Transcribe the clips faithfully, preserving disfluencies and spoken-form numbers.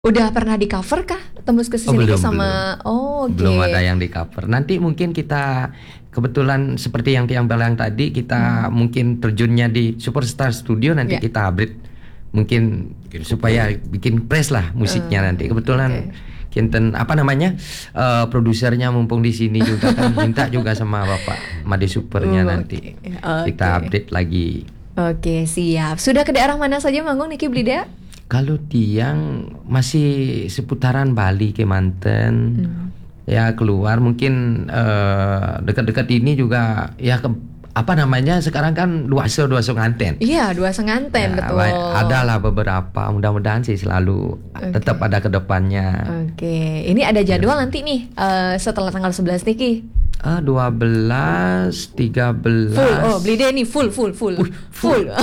Udah pernah di cover kah? Tembus ke Oh sini belum, sama belum. oh oke. Belum ada yang di cover. Nanti mungkin kita kebetulan seperti yang Tiang bilang tadi, kita mungkin terjunnya di Superstar Studio, nanti Ya. kita upgrade mungkin Bikin supaya bikin press lah musiknya Eh, nanti. Kebetulan oke. Kinten apa namanya eh, produsernya mumpung di sini juga kan minta juga sama Bapak Made Supernya Oh, nanti oke. kita Oke. update lagi. Oke, siap. Sudah ke daerah mana saja manggung Niki Blida? Kalau Tiang masih seputaran Bali, Kemanten, ya keluar mungkin eh, dekat-dekat ini juga ya ke, apa namanya sekarang kan duaso duaso nganten. Iya, dua senganten Ya, betul. baik, adalah beberapa, mudah-mudahan sih selalu tetap ada kedepannya. Oke, ini ada jadwal nanti nih eh, setelah tanggal sebelas Niki. Ah, dua belas, tiga belas. Full. Oh, Blida ini full full full. full.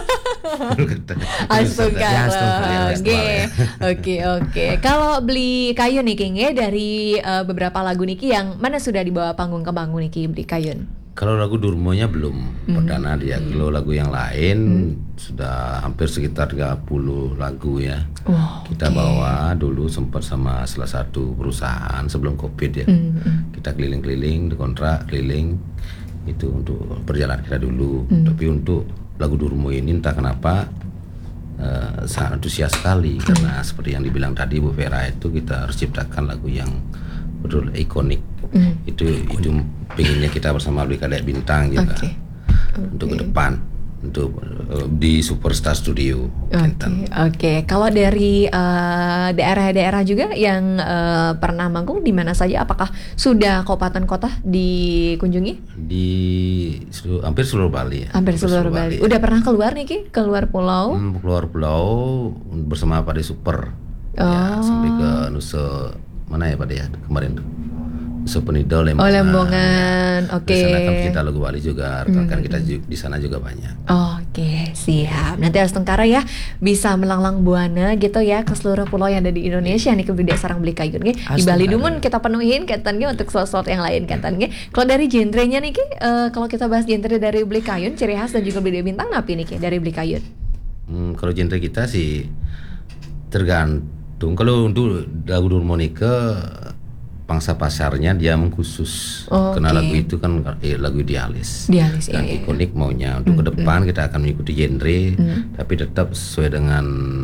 Astaga. Ya, astagfirullah. Oke. Oke, oke. Kalau beli kayun nih King ya dari eh, beberapa lagu Niki yang mana sudah dibawa panggung ke panggung Niki beli kayun? Kalau lagu Durmonya belum perdana dia. Kalau lagu yang lain sudah hampir sekitar tiga puluh lagu ya. Wow, Kita bawa dulu sempat sama salah satu perusahaan sebelum Covid ya. Kita keliling-keliling, dikontrak keliling itu untuk perjalanan kita dulu. Tapi untuk lagu Durmo ini entah kenapa eh, sangat antusias sekali karena seperti yang dibilang tadi Bu Vera itu kita harus ciptakan lagu yang betul ikonik. Itu itu pengennya kita bersama Beli Kadek Bintang juga Oke. untuk ke depan untuk eh, di Superstar Studio. Oke, oke. Kalau dari eh, daerah-daerah juga yang eh, pernah manggung di mana saja? Apakah sudah kabupaten kota dikunjungi? Di selu- hampir seluruh Bali ya. Hampir seluruh Bali. Udah pernah keluar nih Ki? Keluar pulau? Hmm, keluar pulau bersama Pak De Super. Ya, sampai ke Nusa mana ya Pak De ya kemarin tuh. Nusa Penida, Lembongan. Oh, Lembongan. Ya. Oke. Di sana kan kita lagu Bali juga, rekan-rekan kita ju- di sana juga banyak. Oke, siap. Nanti harus tengkara ya, bisa melanglang buana gitu ya ke seluruh pulau yang ada di Indonesia nih ke Blida sarang beli kayun nih. Di Bali Dumun kita penuhin katanya untuk slot-slot yang lain katanya. Kalau dari genrenya nih Ki, eh, kalau kita bahas genre dari beli kayun, ciri khas dan juga Blida Bintang apa nih Ki dari beli kayun? Hmm, kalau genre kita sih tergantung. Kalau untuk lagu Durmonika pangsa pasarnya dia mengkhusus Oh, karena oke. lagu itu kan eh, lagu idealis. Idealis, Dan iya, iya. ikonik maunya untuk ke depan kita akan mengikuti genre tapi tetap sesuai dengan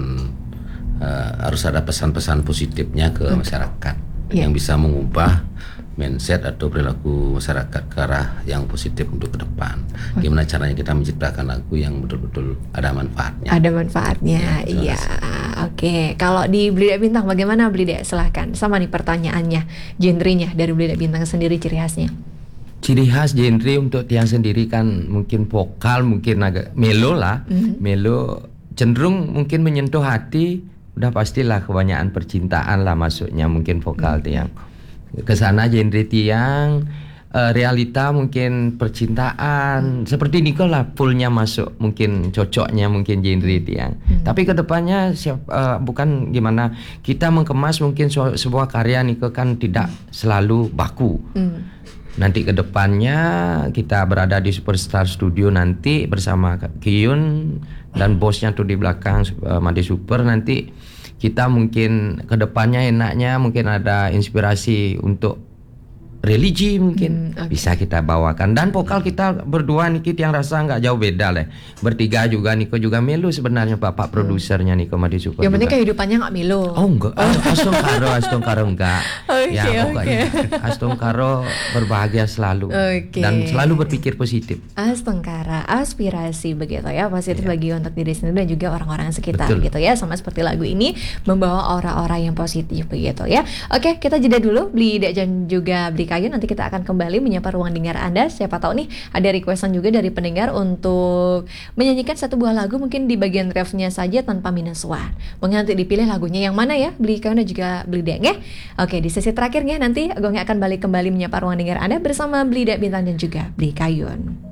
eh, harus ada pesan-pesan positifnya ke masyarakat Iya. yang bisa mengubah mindset atau perilaku masyarakat ke arah yang positif untuk ke depan. Gimana caranya kita menciptakan lagu yang betul-betul ada manfaatnya. Ada manfaatnya, Ya, terima iya. Oke, kalau di Blida Bintang bagaimana Blida? Silahkan. Sama nih pertanyaannya, genrenya dari Blida Bintang sendiri ciri khasnya. Ciri khas genre untuk Tiang sendiri kan mungkin vokal, mungkin agak melo lah, melo cenderung mungkin menyentuh hati, udah pastilah kebanyakan percintaan lah masuknya mungkin vokal Tiang. Kesana genre Tiang eh, realita mungkin percintaan seperti Niko lah fullnya masuk mungkin cocoknya mungkin genre Tiang. Tapi kedepannya siap, eh, bukan gimana kita mengemas mungkin su- sebuah karya Niko kan tidak selalu baku. Nanti ke depannya kita berada di Superstar Studio nanti bersama Kiyun dan bosnya tuh di belakang uh, Made Super. Nanti kita mungkin ke depannya enaknya mungkin ada inspirasi untuk religi mungkin Hmm, oke. bisa kita bawakan, dan vokal kita berdua Niki yang rasa nggak jauh beda lah, bertiga juga Niko juga melu sebenarnya bapak produsernya Niko Made Super Yang penting juga. kehidupannya nggak melo. Oh enggak, Astung Karo, Astung Karo enggak. Oke, Ya pokoknya Astung Karo berbahagia selalu Oke. dan selalu berpikir positif. Astengkara, aspirasi begitu ya, positif bagi untuk diri sendiri dan juga orang-orang sekitar Betul. gitu ya, sama seperti lagu ini membawa aura-aura yang positif begitu ya. Oke, kita jeda dulu beli dan juga beli kayu, nanti kita akan kembali menyapa ruang dengar Anda. Siapa tahu nih ada requestan juga dari pendengar untuk menyanyikan satu buah lagu mungkin di bagian refnya saja tanpa minus one. Mungkin nanti dipilih lagunya yang mana ya, beli kayu dan juga beli dek ya. Oke, di sesi terakhirnya nanti Gongnya akan balik kembali menyapa ruang dengar Anda bersama Beli Dak Bintang dan juga Beli Kayun.